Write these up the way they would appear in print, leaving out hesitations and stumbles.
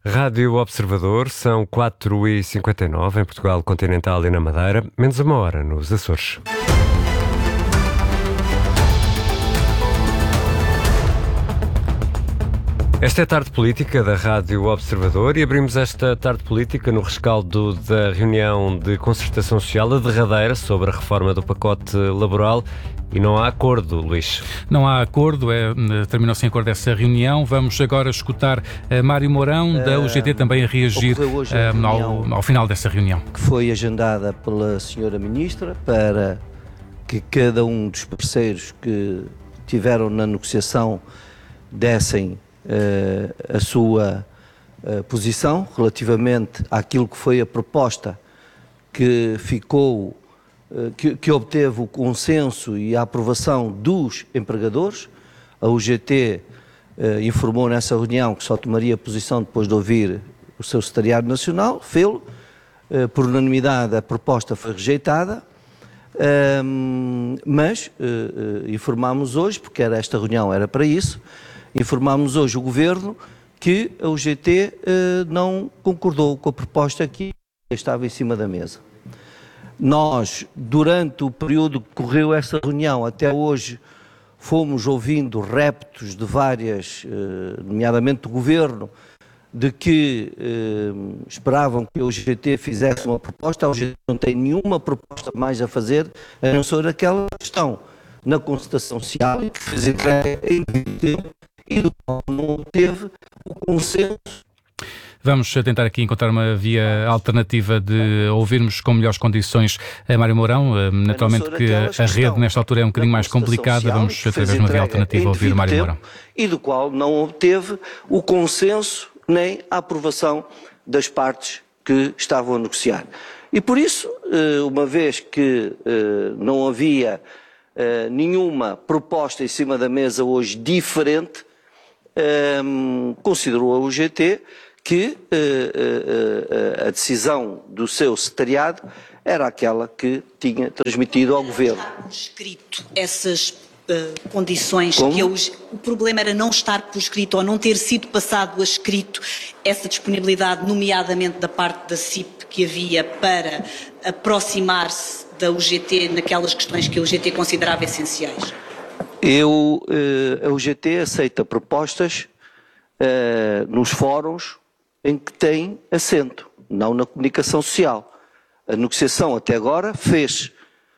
Rádio Observador, são 4h59 em Portugal continental e na Madeira, menos uma hora nos Açores. Esta é a Tarde Política da Rádio Observador e abrimos esta Tarde Política no rescaldo da reunião de concertação social, a derradeira sobre a reforma do pacote laboral. E não há acordo, Luís. Não há acordo, terminou-se sem acordo essa reunião. Vamos agora escutar Mário Mourão, da UGT, também a reagir ao final dessa reunião. Que foi agendada pela senhora Ministra para que cada um dos parceiros que tiveram na negociação dessem a sua posição relativamente àquilo que foi a proposta que ficou... Que obteve o consenso e a aprovação dos empregadores. A UGT informou nessa reunião que só tomaria posição depois de ouvir o seu secretariado nacional, fê-lo. Por unanimidade a proposta foi rejeitada, mas informámos hoje, porque esta reunião era para isso, informámos hoje o Governo que a UGT não concordou com a proposta que estava em cima da mesa. Nós, durante o período que correu essa reunião até hoje, fomos ouvindo reptos de várias, nomeadamente do Governo, de que esperavam que a UGT fizesse uma proposta. A UGT não tem nenhuma proposta mais a fazer, a não ser aquela questão na concertação social, que fez entrega em devido tempo e do qual não teve o consenso. Vamos tentar aqui encontrar uma via alternativa de ouvirmos com melhores condições a Mário Mourão. Naturalmente que a rede nesta altura é um bocadinho mais complicada. Vamos, através de uma via alternativa, ouvir Mário Mourão. E do qual não obteve o consenso nem a aprovação das partes que estavam a negociar. E por isso, uma vez que não havia nenhuma proposta em cima da mesa hoje diferente, considerou a UGT que a decisão do seu secretariado era aquela que tinha transmitido ao Governo. Por escrito essas condições. O problema era não estar por escrito ou não ter sido passado a escrito essa disponibilidade, nomeadamente da parte da CIP, que havia para aproximar-se da UGT naquelas questões que a UGT considerava essenciais. A UGT aceita propostas nos fóruns em que tem assento, não na comunicação social. A negociação até agora fez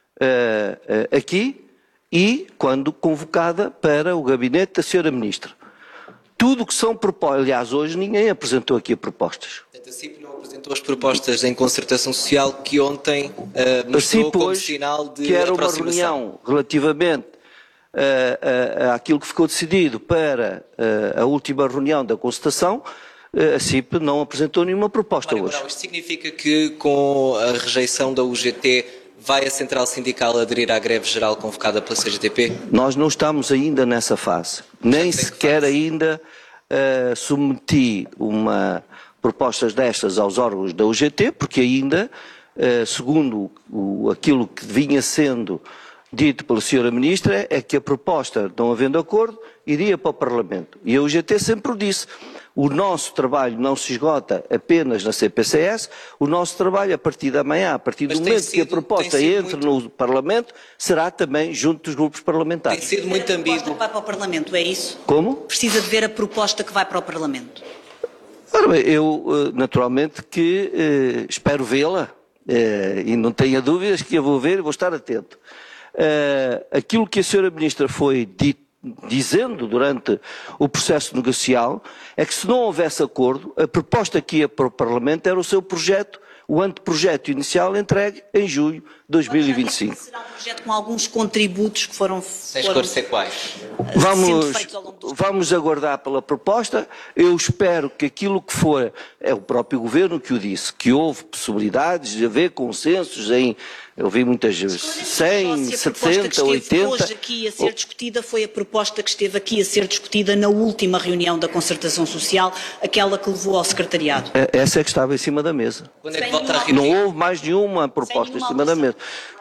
aqui e quando convocada para o gabinete da senhora Ministra. Tudo que são propostas, aliás, hoje ninguém apresentou aqui propostas. A CIP não apresentou as propostas em concertação social que ontem mostrou como sinal de que era aproximação. Uma reunião relativamente àquilo que ficou decidido para a última reunião da concertação. A CIP não apresentou nenhuma proposta hoje. Isto significa que com a rejeição da UGT vai a Central Sindical aderir à greve geral convocada pela CGTP? Nós não estamos ainda nessa fase. Nem sequer ainda submeti uma propostas destas aos órgãos da UGT, porque ainda, segundo aquilo que vinha sendo dito pela senhora Ministra, é que a proposta, não havendo acordo, iria para o Parlamento. E a UGT sempre o disse. O nosso trabalho não se esgota apenas na CPCS, o nosso trabalho a partir da manhã, a partir do momento que a proposta entre no Parlamento, será também junto dos grupos parlamentares. Tem sido muito ambíguo. Que vai para o Parlamento, é isso? Como? Precisa de ver a proposta que vai para o Parlamento. Ora bem, eu naturalmente que espero vê-la e não tenha dúvidas que eu vou ver e vou estar atento. Aquilo que a senhora Ministra foi dizendo durante o processo negocial é que se não houvesse acordo, a proposta que ia para o Parlamento era o seu projeto, o anteprojeto inicial entregue em julho de 2025. Será um projeto com alguns contributos que foram sem esclarecer quais. Vamos aguardar pela proposta. Eu espero que aquilo que for, é o próprio Governo que o disse, que houve possibilidades de haver consensos em, eu vi muitas 100, 70, 80... hoje aqui a ser discutida foi a proposta que esteve aqui a ser discutida na última reunião da concertação social, aquela que levou ao secretariado. Essa é que estava em cima da mesa. Quando é que volta a não houve mais nenhuma proposta em cima da mesa.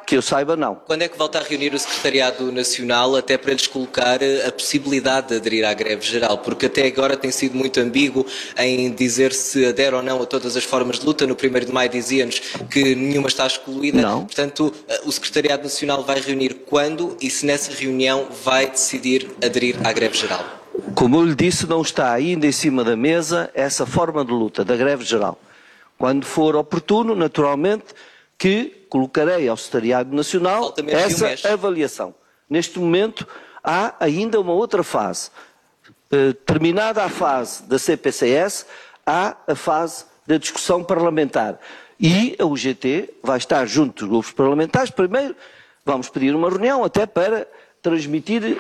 Que eu saiba, não. Quando é que volta a reunir o Secretariado Nacional até para lhes colocar a possibilidade de aderir à greve geral? Porque até agora tem sido muito ambíguo em dizer se adere ou não a todas as formas de luta. No 1º de maio dizia-nos que nenhuma está excluída. Não. Portanto, o Secretariado Nacional vai reunir quando e se nessa reunião vai decidir aderir à greve geral? Como eu lhe disse, não está ainda em cima da mesa essa forma de luta da greve geral. Quando for oportuno, naturalmente, que colocarei ao Secretariado Nacional essa avaliação. Neste momento, há ainda uma outra fase. Terminada a fase da CPCS, há a fase da discussão parlamentar. E a UGT vai estar junto dos grupos parlamentares. Primeiro, vamos pedir uma reunião até para transmitir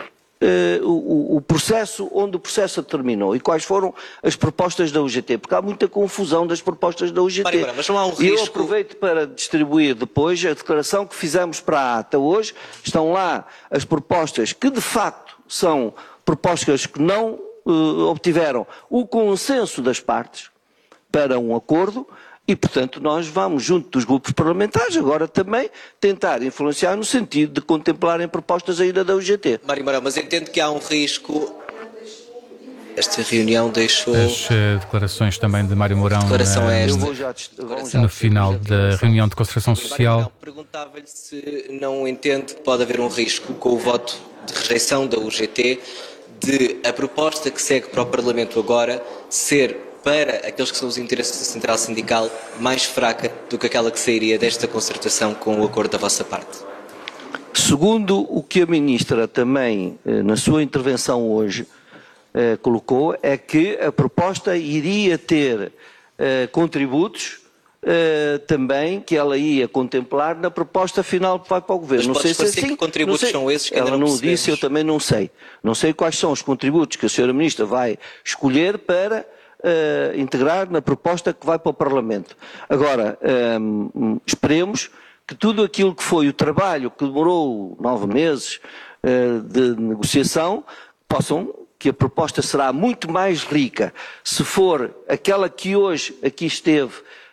o processo, onde o processo terminou e quais foram as propostas da UGT, porque há muita confusão das propostas da UGT. Mas não há um risco... E eu aproveito para distribuir depois a declaração que fizemos para a ata hoje. Estão lá as propostas que de facto são propostas que não obtiveram o consenso das partes para um acordo. E, portanto, nós vamos, junto dos grupos parlamentares, agora também tentar influenciar no sentido de contemplarem propostas ainda da UGT. Mário Mourão, mas entendo que há um risco... Esta reunião deixou... As declarações também de Mário Mourão no final da reunião de concertação social. Perguntava-lhe se não entende que pode haver um risco com o voto de rejeição da UGT de a proposta que segue para o Parlamento agora ser, para aqueles que são os interesses da Central Sindical, mais fraca do que aquela que sairia desta concertação com o acordo da vossa parte? Segundo o que a Ministra também, na sua intervenção hoje, colocou, é que a proposta iria ter contributos também que ela ia contemplar na proposta final que vai para o Governo. Mas não sei se assim, que contributos são esses que ainda ela não não disse, eu também não sei. Não sei quais são os contributos que a Sra. Ministra vai escolher para integrar na proposta que vai para o Parlamento. Agora, esperemos que tudo aquilo que foi o trabalho que demorou 9 meses de negociação, que a proposta será muito mais rica se for aquela que hoje aqui esteve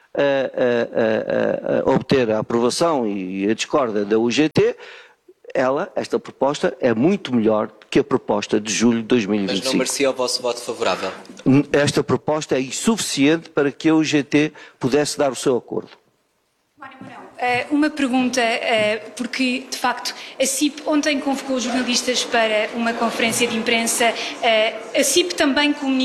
a obter a aprovação e a discórdia da UGT. Esta proposta é muito melhor que a proposta de julho de 2025. Mas não merecia o vosso voto favorável? Esta proposta é insuficiente para que a UGT pudesse dar o seu acordo. Mário Mourão, uma pergunta, porque de facto a CIP ontem convocou os jornalistas para uma conferência de imprensa. A CIP também comunicou